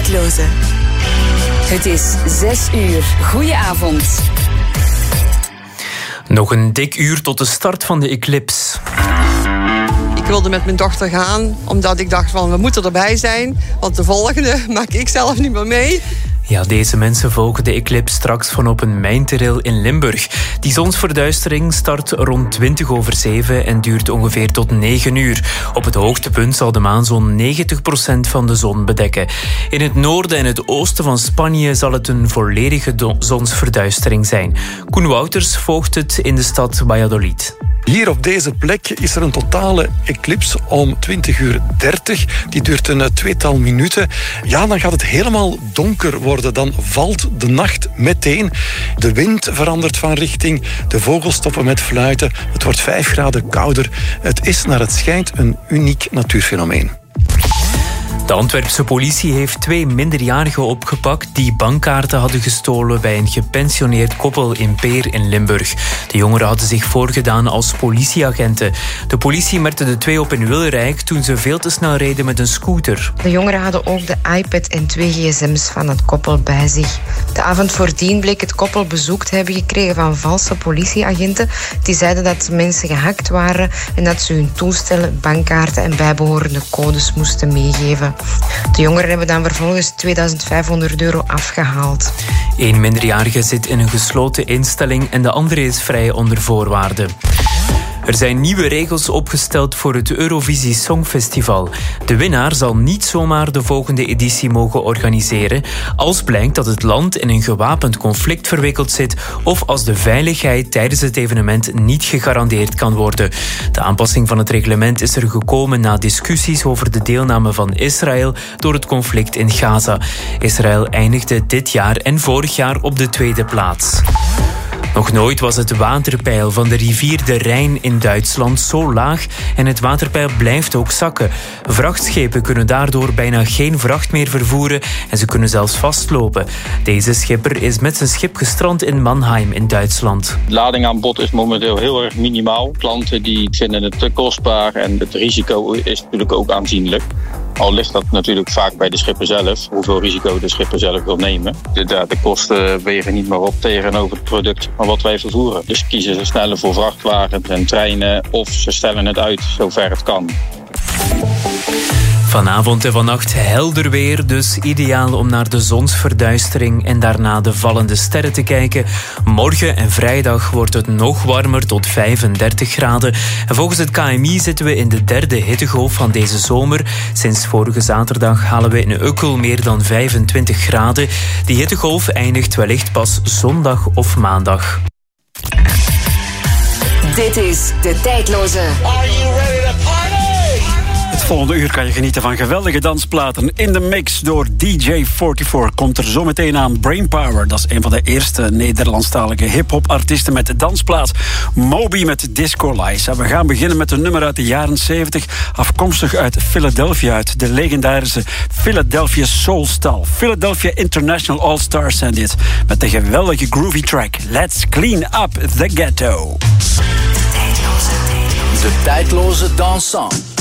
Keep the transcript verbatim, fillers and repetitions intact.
tijdloze. Het is zes uur. Goedenavond. Nog een dik uur tot de start van de eclipse. Ik wilde met mijn dochter gaan, omdat ik dacht van we moeten erbij zijn. Want de volgende maak ik zelf niet meer mee. Ja, deze mensen volgen de eclipse straks van op een mijnterrein in Limburg. Die zonsverduistering start rond twintig over zeven en duurt ongeveer tot negen uur. Op het hoogtepunt zal de maan zo'n negentig procent van de zon bedekken. In het noorden en het oosten van Spanje zal het een volledige do- zonsverduistering zijn. Koen Wouters volgt het in de stad Valladolid. Hier op deze plek is er een totale eclipse om twintig uur dertig. Die duurt een tweetal minuten. Ja, dan gaat het helemaal donker worden. Dan valt de nacht meteen. De wind verandert van richting. De vogels stoppen met fluiten. Het wordt vijf graden kouder. Het is naar het schijnt een uniek natuurfenomeen. De Antwerpse politie heeft twee minderjarigen opgepakt die bankkaarten hadden gestolen bij een gepensioneerd koppel in Peer in Limburg. De jongeren hadden zich voorgedaan als politieagenten. De politie merkte de twee op in Wilrijk toen ze veel te snel reden met een scooter. De jongeren hadden ook de iPad en twee gsm's van het koppel bij zich. De avond voordien bleek het koppel bezoek te hebben gekregen van valse politieagenten. Die zeiden dat mensen gehackt waren en dat ze hun toestellen, bankkaarten en bijbehorende codes moesten meegeven. De jongeren hebben dan vervolgens tweeduizend vijfhonderd euro afgehaald. Eén minderjarige zit in een gesloten instelling en de andere is vrij onder voorwaarden. Er zijn nieuwe regels opgesteld voor het Eurovisie Songfestival. De winnaar zal niet zomaar de volgende editie mogen organiseren als blijkt dat het land in een gewapend conflict verwikkeld zit of als de veiligheid tijdens het evenement niet gegarandeerd kan worden. De aanpassing van het reglement is er gekomen na discussies over de deelname van Israël door het conflict in Gaza. Israël eindigde dit jaar en vorig jaar op de tweede plaats. Nog nooit was het waterpeil van de rivier de Rijn in Duitsland zo laag en het waterpeil blijft ook zakken. Vrachtschepen kunnen daardoor bijna geen vracht meer vervoeren en ze kunnen zelfs vastlopen. Deze schipper is met zijn schip gestrand in Mannheim in Duitsland. De lading aan bod is momenteel heel erg minimaal. Klanten die vinden het te kostbaar en het risico is natuurlijk ook aanzienlijk. Al ligt dat natuurlijk vaak bij de schipper zelf, hoeveel risico de schipper zelf wil nemen. De, de kosten wegen niet meer op tegenover het product van wat wij vervoeren. Dus kiezen ze sneller voor vrachtwagens en treinen of ze stellen het uit zover het kan. Vanavond en vannacht helder weer, dus ideaal om naar de zonsverduistering en daarna de vallende sterren te kijken. Morgen en vrijdag wordt het nog warmer tot vijfendertig graden. En volgens het K M I zitten we in de derde hittegolf van deze zomer. Sinds vorige zaterdag halen we in Ukkel meer dan vijfentwintig graden. Die hittegolf eindigt wellicht pas zondag of maandag. Dit is De Tijdloze. Are you ready to party? Het volgende uur kan je genieten van geweldige dansplaten. In de mix door D J vierenveertig komt er zometeen aan Brainpower. Dat is een van de eerste Nederlandstalige hip-hop artiesten met de dansplaat. Moby met Disco Lies. En we gaan beginnen met een nummer uit de jaren zeventig, afkomstig uit Philadelphia, uit de legendarische Philadelphia Soulstal. Philadelphia International All-Stars zijn dit, met de geweldige groovy track Let's Clean Up the Ghetto. De tijdloze dansant.